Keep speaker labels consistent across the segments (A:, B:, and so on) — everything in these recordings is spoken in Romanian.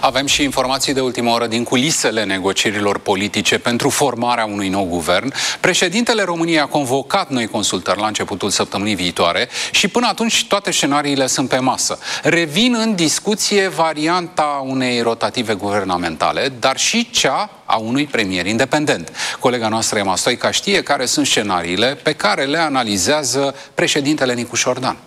A: Avem și informații de ultimă oră din culisele negocierilor politice pentru formarea unui nou guvern. Președintele României a convocat noi consultări la începutul săptămânii viitoare și până atunci toate scenariile sunt pe masă. Revin în discuție varianta unei rotative guvernamentale, dar și cea a unui premier independent. Colega noastră Emma Stoica știe care sunt scenariile pe care le analizează președintele Nicu Șordan.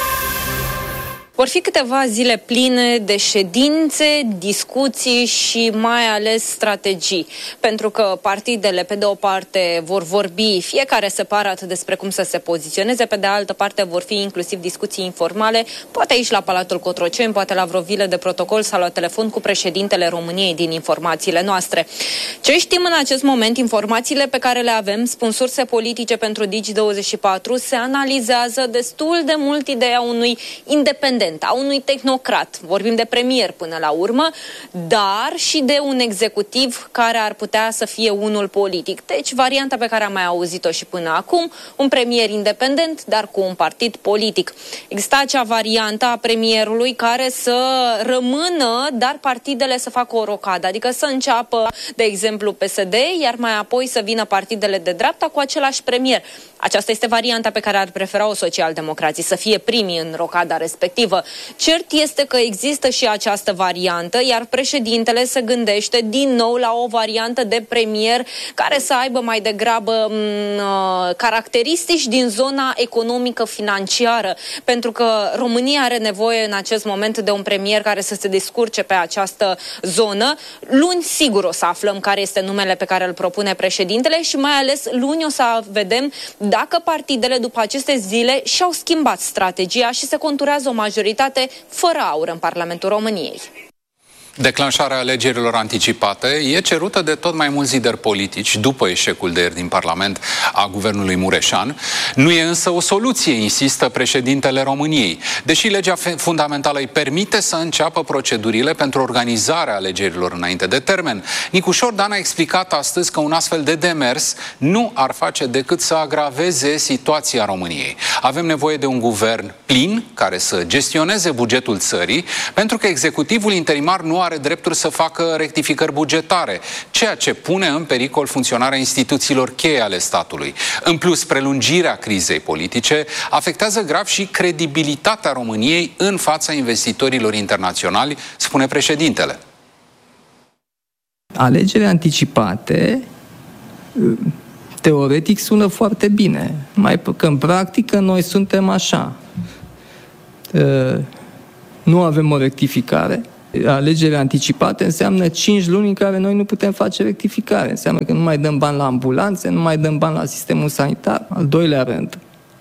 B: Vor fi câteva zile pline de ședințe, discuții și mai ales strategii. Pentru că partidele, pe de o parte, vor vorbi fiecare separat despre cum să se poziționeze, pe de altă parte vor fi inclusiv discuții informale, poate aici la Palatul Cotroceni, poate la vreo vilă de protocol sau la telefon cu președintele României din informațiile noastre. Ce știm în acest moment, informațiile pe care le avem, spun surse politice pentru Digi24, se analizează destul de mult ideea unui independent, a unui tehnocrat, vorbim de premier până la urmă, dar și de un executiv care ar putea să fie unul politic. Deci, varianta pe care am mai auzit-o și până acum, un premier independent, dar cu un partid politic. Exista acea variantă a premierului care să rămână, dar partidele să facă o rocadă, adică să înceapă, de exemplu, PSD, iar mai apoi să vină partidele de dreapta cu același premier. Aceasta este varianta pe care ar prefera-o socialdemocrații, să fie primii în rocada respectivă. Cert este că există și această variantă, iar președintele se gândește din nou la o variantă de premier care să aibă mai degrabă caracteristici din zona economică-financiară, pentru că România are nevoie în acest moment de un premier care să se descurce pe această zonă. Luni sigur o să aflăm care este numele pe care îl propune președintele și mai ales luni o să vedem dacă partidele după aceste zile și-au schimbat strategia și se conturează o majoritate fără aur în Parlamentul României.
A: Declanșarea alegerilor anticipate e cerută de tot mai mulți lideri politici după eșecul de ieri din Parlament a guvernului Mureșan. Nu e însă o soluție, insistă președintele României. Deși legea fundamentală îi permite să înceapă procedurile pentru organizarea alegerilor înainte de termen, Nicu Șordan a explicat astăzi că un astfel de demers nu ar face decât să agraveze situația României. Avem nevoie de un guvern plin care să gestioneze bugetul țării, pentru că executivul interimar nu are drepturi să facă rectificări bugetare, ceea ce pune în pericol funcționarea instituțiilor cheie ale statului. În plus, prelungirea crizei politice afectează grav și credibilitatea României în fața investitorilor internaționali, spune președintele.
C: Alegerile anticipate teoretic sună foarte bine, mai că în practică noi suntem așa. Nu avem o rectificare. Alegerile anticipate înseamnă 5 luni în care noi nu putem face rectificare. Înseamnă că nu mai dăm bani la ambulanțe, nu mai dăm bani la sistemul sanitar. Al doilea rând,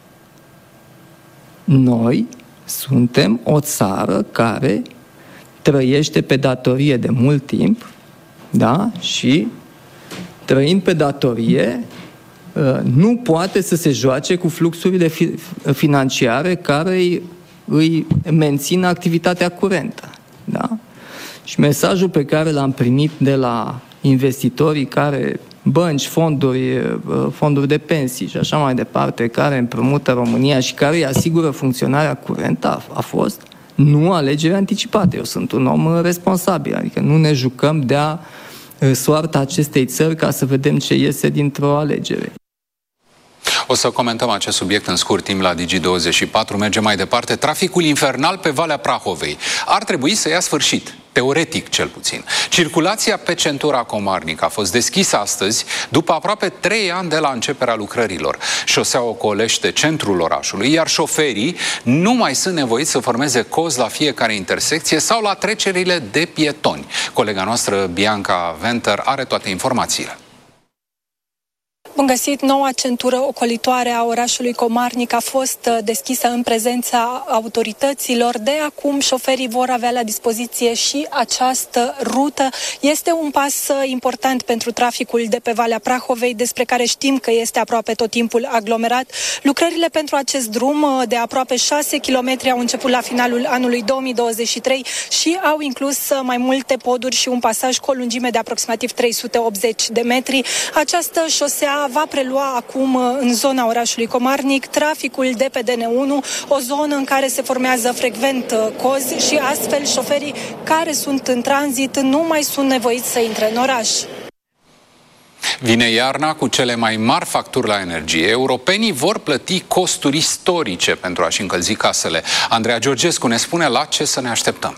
C: noi suntem o țară care trăiește pe datorie de mult timp, da? Și trăind pe datorie, nu poate să se joace cu fluxurile financiare care îi mențin activitatea curentă. Da? Și mesajul pe care l-am primit de la investitorii care, bănci, fonduri de pensii și așa mai departe, care împrumută România și care îi asigură funcționarea curentă, a fost nu alegeri anticipate. Eu sunt un om responsabil, adică nu ne jucăm de-a soarta acestei țări ca să vedem ce iese dintr-o alegere.
A: O să comentăm acest subiect în scurt timp la Digi24. Mergem mai departe. Traficul infernal pe Valea Prahovei ar trebui să ia sfârșit, teoretic cel puțin. Circulația pe centura Comarnic a fost deschisă astăzi, după aproape 3 ani de la începerea lucrărilor. Șoseaua ocolește centrul orașului, iar șoferii nu mai sunt nevoiți să formeze cozi la fiecare intersecție sau la trecerile de pietoni. Colega noastră, Bianca Venter, are toate informațiile.
D: Bun găsit, noua centură ocolitoare a orașului Comarnic a fost deschisă în prezența autorităților. De acum, șoferii vor avea la dispoziție și această rută. Este un pas important pentru traficul de pe Valea Prahovei, despre care știm că este aproape tot timpul aglomerat. Lucrările pentru acest drum de aproape 6 km au început la finalul anului 2023 și au inclus mai multe poduri și un pasaj cu o lungime de aproximativ 380 de metri. Această șosea va prelua acum în zona orașului Comarnic traficul de pe DN1, o zonă în care se formează frecvent cozi și astfel șoferii care sunt în tranzit nu mai sunt nevoiți să intre în oraș.
A: Vine iarna cu cele mai mari facturi la energie. Europenii vor plăti costuri istorice pentru a-și încălzi casele. Andreea Georgescu ne spune la ce să ne așteptăm.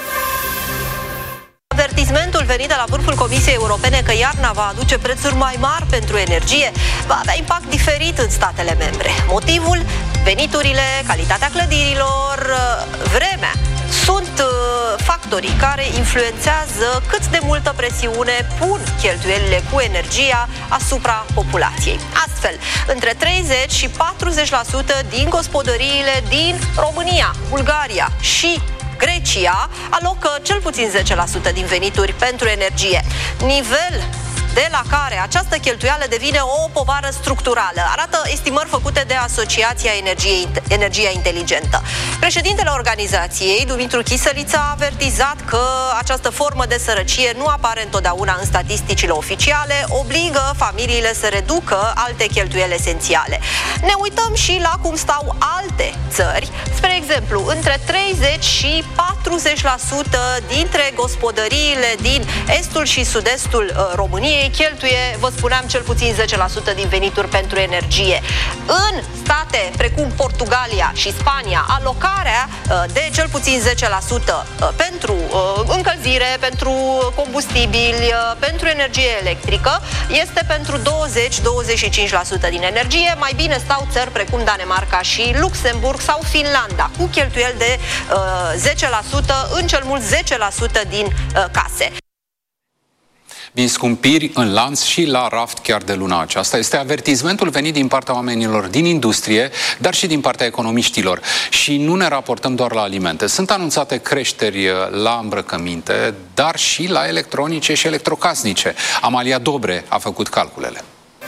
E: Avertismentul venit de la vârful Comisiei Europene că iarna va aduce prețuri mai mari pentru energie va avea impact diferit în statele membre. Motivul? Veniturile, calitatea clădirilor, vremea. Sunt factorii care influențează cât de multă presiune pun cheltuielile cu energia asupra populației. Astfel, între 30 și 40% din gospodăriile din România, Bulgaria și Grecia alocă cel puțin 10% din venituri pentru energie. Nivel de la care această cheltuială devine o povară structurală. Arată estimări făcute de Asociația Energia Inteligentă. Președintele organizației, Dumitru Chisăliță, a avertizat că această formă de sărăcie nu apare întotdeauna în statisticile oficiale, obligă familiile să reducă alte cheltuieli esențiale. Ne uităm și la cum stau alte țări. Spre exemplu, între 30 și 40% dintre gospodăriile din estul și sud-estul României cheltuie, vă spuneam, cel puțin 10% din venituri pentru energie. În state precum Portugalia și Spania, alocarea de cel puțin 10% pentru încălzire, pentru combustibili, pentru energie electrică, este pentru 20-25% din energie. Mai bine stau țări precum Danemarca și Luxemburg sau Finlanda, cu cheltuieli de 10%, în cel mult 10% din case.
A: Din scumpiri în lanț și la raft chiar de luna aceasta. Este avertismentul venit din partea oamenilor din industrie, dar și din partea economiștilor. Și nu ne raportăm doar la alimente. Sunt anunțate creșteri la îmbrăcăminte, dar și la electronice și electrocasnice. Amalia Dobre a făcut calculele.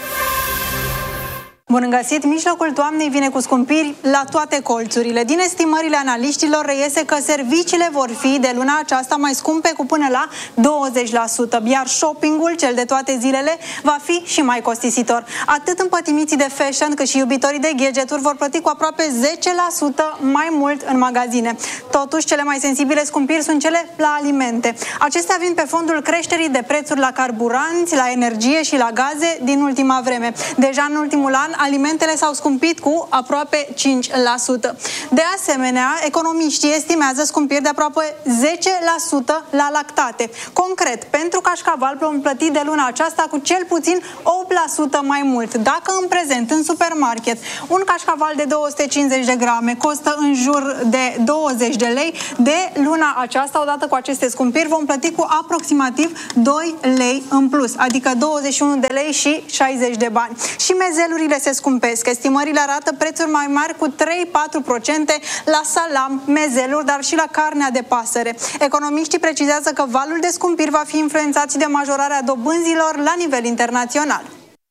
F: Bun găsit! Mijlocul toamnei vine cu scumpiri la toate colțurile. Din estimările analiștilor reiese că serviciile vor fi de luna aceasta mai scumpe cu până la 20%, iar shoppingul, cel de toate zilele, va fi și mai costisitor. Atât împătimiții de fashion cât și iubitorii de gadgeturi vor plăti cu aproape 10% mai mult în magazine. Totuși, cele mai sensibile scumpiri sunt cele la alimente. Acestea vin pe fondul creșterii de prețuri la carburanți, la energie și la gaze din ultima vreme. Deja în ultimul an, alimentele s-au scumpit cu aproape 5%. De asemenea, economiștii estimează scumpiri de aproape 10% la lactate. Concret, pentru cașcaval vom plăti de luna aceasta cu cel puțin 8% mai mult. Dacă în prezent, în supermarket, un cașcaval de 250 de grame costă în jur de 20 de lei, de luna aceasta, odată cu aceste scumpiri, vom plăti cu aproximativ 2 lei în plus, adică 21 de lei și 60 de bani. Și mezelurile se scumpesc. Estimările arată prețuri mai mari cu 3-4% la salam, mezeluri, dar și la carnea de pasăre. Economiștii precizează că valul de scumpiri va fi influențat și de majorarea dobânzilor la nivel internațional.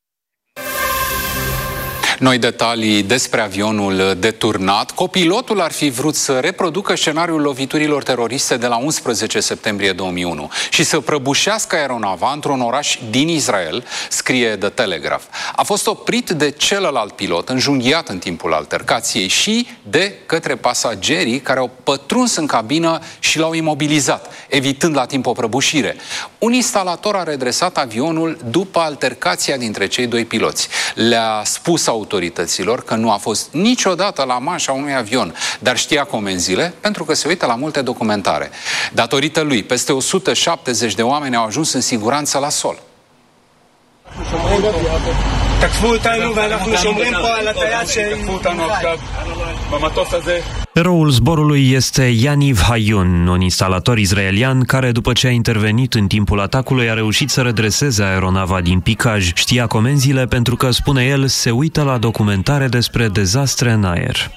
A: Noi detalii despre avionul deturnat. Copilotul ar fi vrut să reproducă scenariul loviturilor teroriste de la 11 septembrie 2001 și să prăbușească aeronava într-un oraș din Israel, scrie The Telegraph. A fost oprit de celălalt pilot, înjunghiat în timpul altercației, și de către pasagerii care au pătruns în cabină și l-au imobilizat, evitând la timp o prăbușire. Un instalator a redresat avionul după altercația dintre cei doi piloți. Le-a spus autorităților că nu a fost niciodată la manșa unui avion, dar știa comenzile pentru că se uită la multe documentare. Datorită lui, peste 170 de oameni au ajuns în siguranță la sol.
G: Eroul zborului este Yaniv Hayun, un instalator israelian care, după ce a intervenit în timpul atacului, a reușit să redreseze aeronava din picaj. Știa comenzile pentru că, spune el, se uită la documentare despre dezastre în aer.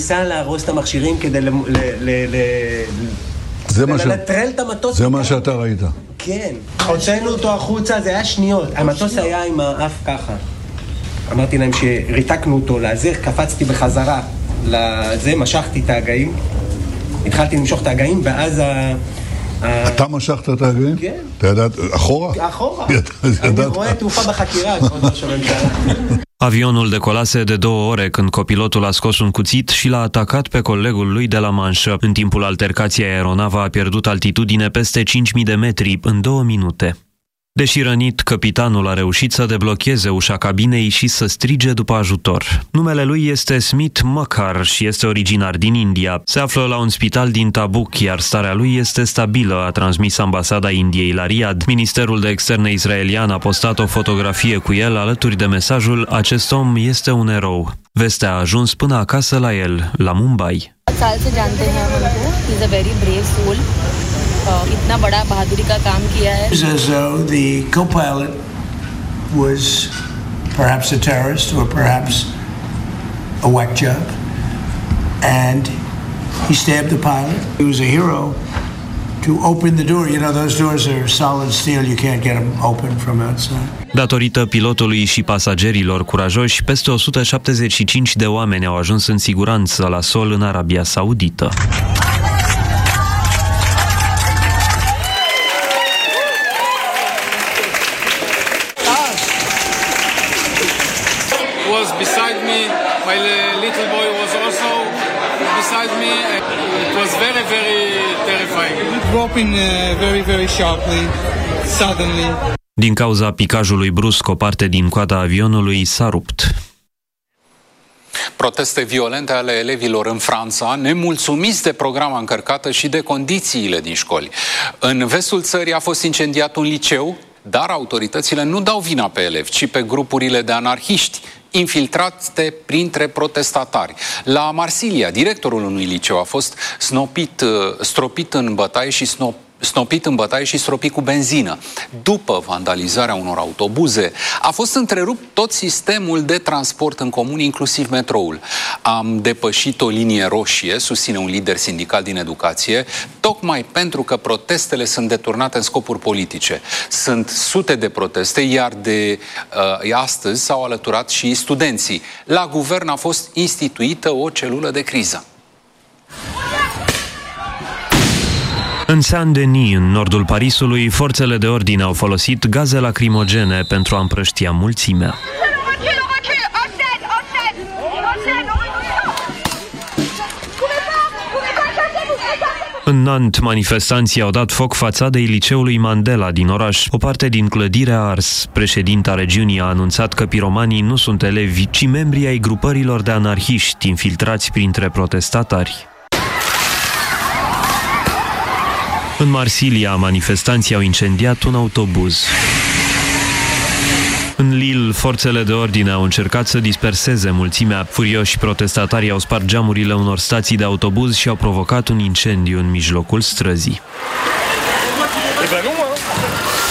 H: זה מה שאתה ראית.
I: כן, הוצאנו אותו החוצה, זה היה שניות. המטוס היה עם האף ככה. אמרתי להם שריתקנו אותו לעזר, קפצתי בחזרה לזה, משכתי את ההגאים, התחלתי למשוך את ההגאים, ואז
H: אתה משכת את הרגעים?
I: כן.
H: אתה ידעת, אחורה?
I: אחורה. אני רואה תעופה בחקירה, כבוד ראש הממשלה.
G: Avionul decolase de 2 ore când copilotul a scos un cuțit și l-a atacat pe colegul lui de la manșă. În timpul altercației, aeronava a pierdut altitudine peste 5.000 de metri în 2 minute. Deși rănit, capitanul a reușit să deblocheze ușa cabinei și să strige după ajutor. Numele lui este Smith Makkar și este originar din India. Se află la un spital din Tabuk, iar starea lui este stabilă, a transmis ambasada Indiei la Riyadh. Ministerul de Externe israelian a postat o fotografie cu el alături de mesajul "Acest om este un erou". Vestea a ajuns până acasă la el, la Mumbai.
J: इतना बड़ा बहादुरी का काम किया है.
K: As though the co-pilot was perhaps a terrorist or perhaps a whack job, and he stabbed the pilot. He was a hero to open the door. You know, those doors are solid steel. You can't get them open from outside.
G: Datorită pilotului și pasagerilor curajoși, peste 175 de oameni au ajuns în siguranță la sol în Arabia Saudită.
L: Beside me, my little boy was also beside me. It was very, very terrifying.
M: Dropping very, very sharply, suddenly.
G: Din cauza picajului brusc, o parte din coada avionului s-a rupt.
A: Proteste violente ale elevilor în Franța, nemulțumiți de programa încărcată și de condițiile din școli. În vestul țării a fost incendiat un liceu, dar autoritățile nu dau vina pe elevi, ci pe grupurile de anarhiști infiltrate printre protestatari. La Marsilia, directorul unui liceu a fost stropit în bătaie și stropit cu benzină. După vandalizarea unor autobuze, a fost întrerupt tot sistemul de transport în comun, inclusiv metroul. Am depășit o linie roșie, susține un lider sindical din educație, tocmai pentru că protestele sunt deturnate în scopuri politice. Sunt sute de proteste, iar astăzi s-au alăturat și studenții. La guvern a fost instituită o celulă de criză.
G: În Saint-Denis, în nordul Parisului, forțele de ordine au folosit gaze lacrimogene pentru a împrăștia mulțimea. În Nantes, manifestanții au dat foc fațadei liceului Mandela din oraș. O parte din clădire a ars. Președinta regiunii a anunțat că piromanii nu sunt elevi, ci membrii ai grupărilor de anarhiști infiltrați printre protestatari. În Marsilia, manifestanții au incendiat un autobuz. În Lille, forțele de ordine au încercat să disperseze mulțimea. Furioși, protestatarii au spart geamurile unor stații de autobuz și au provocat un incendiu în mijlocul străzii.